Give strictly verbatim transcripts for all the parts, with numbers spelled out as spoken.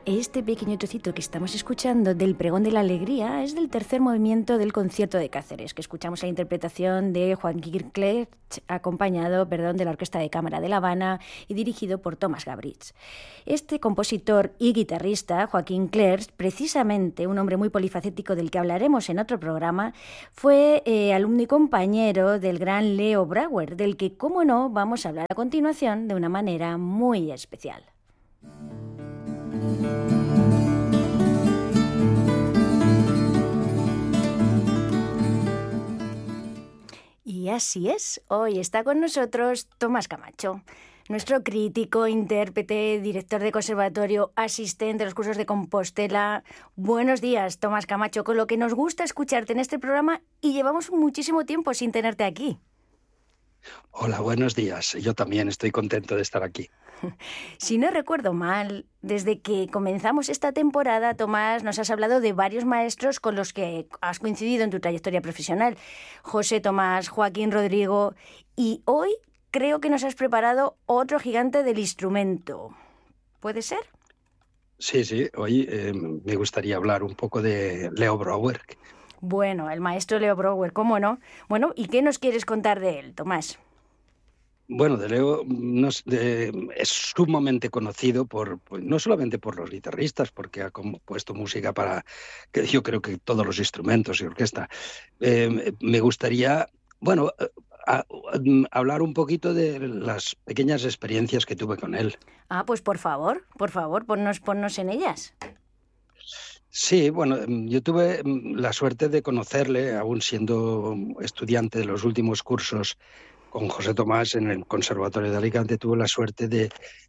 Este pequeño trocito que estamos escuchando del Pregón de la Alegría es del tercer movimiento del concierto de Cáceres, que escuchamos la interpretación de Joaquín Clerch, acompañado, perdón, de la Orquesta de Cámara de La Habana y dirigido por Tomás Gabritz. Este compositor y guitarrista, Joaquín Clerch, precisamente un hombre muy polifacético del que hablaremos en otro programa, fue eh, alumno y compañero del gran Leo Brouwer, del que, cómo no, vamos a hablar a continuación de una manera muy especial. Y así es, hoy está con nosotros Tomás Camacho, nuestro crítico, intérprete, director de conservatorio, asistente de los cursos de Compostela. Buenos días, Tomás Camacho, con lo que nos gusta escucharte en este programa y llevamos muchísimo tiempo sin tenerte aquí. Hola, buenos días. Yo también estoy contento de estar aquí. Si no recuerdo mal, desde que comenzamos esta temporada, Tomás, nos has hablado de varios maestros con los que has coincidido en tu trayectoria profesional. José Tomás, Joaquín Rodrigo, y hoy creo que nos has preparado otro gigante del instrumento. ¿Puede ser? Sí, sí. Hoy eh, me gustaría hablar un poco de Leo Brouwer. Bueno, el maestro Leo Brouwer, ¿cómo no? Bueno, ¿y qué nos quieres contar de él, Tomás? Bueno, de Leo no, de, es sumamente conocido por, pues, no solamente por los guitarristas, porque ha compuesto música para, que yo creo que todos los instrumentos y orquesta. Eh, me gustaría, bueno, a, a, hablar un poquito de las pequeñas experiencias que tuve con él. Ah, pues por favor, por favor, ponnos, ponnos en ellas. Sí, bueno, yo tuve la suerte de conocerle, aún siendo estudiante de los últimos cursos con José Tomás en el Conservatorio de Alicante. Tuve la suerte de,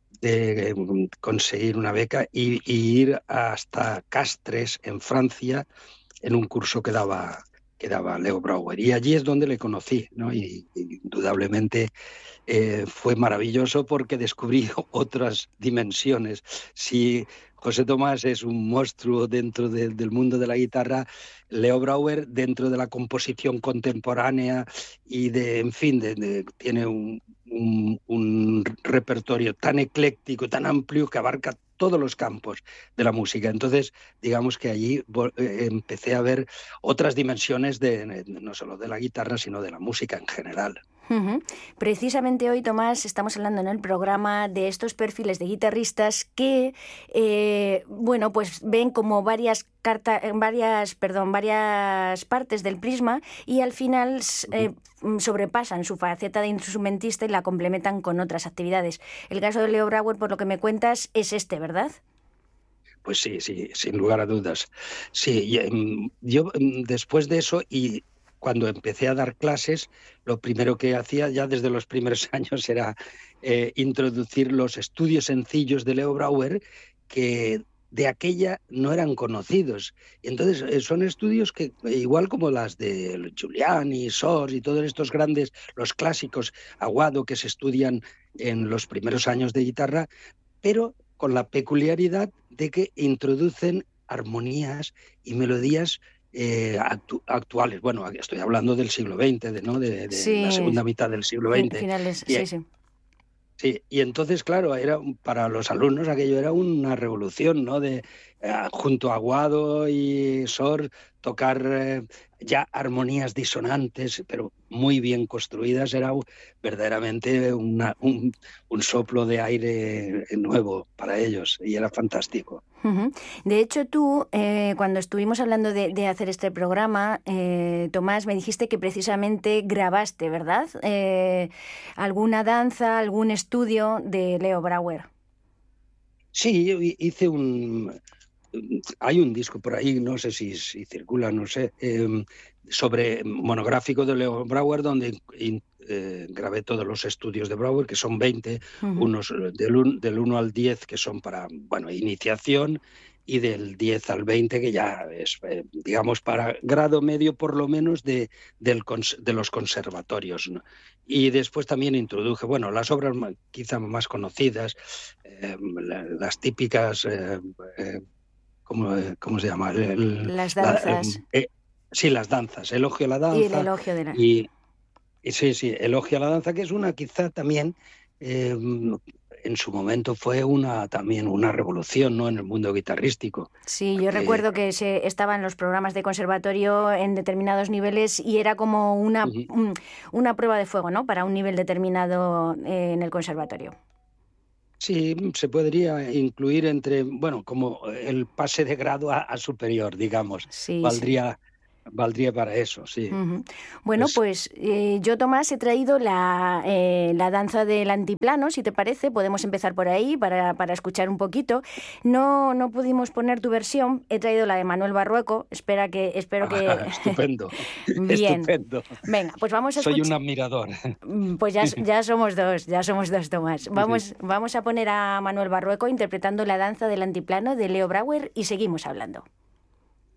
de conseguir una beca y, y ir hasta Castres, en Francia, en un curso que daba, que daba Leo Brouwer. Y allí es donde le conocí, ¿no? Y, y indudablemente eh, fue maravilloso porque descubrí otras dimensiones. Si José Tomás es un monstruo dentro de, del mundo de la guitarra, Leo Brouwer dentro de la composición contemporánea y de, en fin, de, de, tiene un, un, un repertorio tan ecléctico, tan amplio que abarca todos los campos de la música. Entonces, digamos que allí eh, empecé a ver otras dimensiones de, no solo de la guitarra, sino de la música en general. Uh-huh. Precisamente hoy, Tomás, estamos hablando en el programa de estos perfiles de guitarristas que, eh, bueno, pues ven como varias cartas, varias, perdón, varias partes del prisma y al final eh, sobrepasan su faceta de instrumentista y la complementan con otras actividades. El caso de Leo Brouwer, por lo que me cuentas, es este, ¿verdad? Pues sí, sí, sin lugar a dudas. Sí, yo después de eso y cuando empecé a dar clases, lo primero que hacía ya desde los primeros años era eh, introducir los estudios sencillos de Leo Brouwer, que de aquella no eran conocidos. Y entonces eh, son estudios que, igual como las de Giuliani, Sors y todos estos grandes, los clásicos, Aguado, que se estudian en los primeros años de guitarra, pero con la peculiaridad de que introducen armonías y melodías Eh, actu actuales. Bueno, estoy hablando del siglo veinte, de, ¿no? de, de sí, la segunda mitad del siglo veinte. Finales, y, sí, sí. Sí, y entonces, claro, era para los alumnos aquello era una revolución, ¿no? De eh, junto a Aguado y Sor tocar eh, ya armonías disonantes, pero muy bien construidas, era verdaderamente una, un, un soplo de aire nuevo para ellos y era fantástico. Uh-huh. De hecho, tú, eh, cuando estuvimos hablando de, de hacer este programa, eh, Tomás, me dijiste que precisamente grabaste, ¿verdad? Eh, ¿Alguna danza, algún estudio de Leo Brouwer? Sí, yo hice un... Hay un disco por ahí, no sé si, si circula, no sé, eh, sobre monográfico de Leo Brouwer, donde eh, grabé todos los estudios de Brouwer, que son veinte, uh-huh. Unos del, del uno al diez, que son para, bueno, iniciación, y del diez al veinte, que ya es, eh, digamos, para grado medio, por lo menos, de, del, de los conservatorios, ¿no? Y después también introduje, bueno, las obras quizá más conocidas, eh, las típicas... Eh, eh, ¿Cómo, ¿Cómo se llama? El, las danzas. La, eh, sí, las danzas. Elogio a la danza. Y el elogio de la... Y, y sí, sí, elogio a la danza, que es una quizá también... Eh, en su momento fue una también una revolución, ¿no?, en el mundo guitarrístico. Sí, yo recuerdo que se estaban los programas de conservatorio en determinados niveles y era como una, Uh-huh. un, una prueba de fuego, ¿no?, para un nivel determinado en el conservatorio. Sí, se podría incluir entre, bueno, como el pase de grado a, a superior, digamos. Sí, sí. Valdría, valdría para eso, sí. Uh-huh. Bueno, Pues, pues eh, yo, Tomás, he traído la, eh, la danza del antiplano, si te parece. Podemos empezar por ahí para, para escuchar un poquito. No, no pudimos poner tu versión. He traído la de Manuel Barrueco. Espera que, espero que... ah, estupendo, Bien. estupendo. Venga, pues vamos a Soy un escuchar... admirador. Pues ya, ya somos dos, ya somos dos, Tomás. Vamos, vamos a poner a Manuel Barrueco interpretando la danza del antiplano de Leo Brouwer y seguimos hablando.